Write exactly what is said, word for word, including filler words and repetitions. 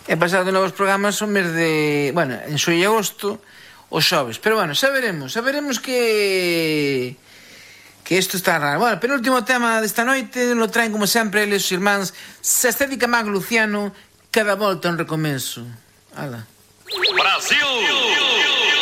E pasado novos programas o mes de... Bueno, en xullo e agosto, os xoves. Pero bueno, xa veremos, xa veremos que... Que isto está raro. Bueno, penúltimo tema desta noite lo traen como sempre eles os irmáns Sestética Mag Luciano, Cada volta un recomenzo. Ala. Brasil!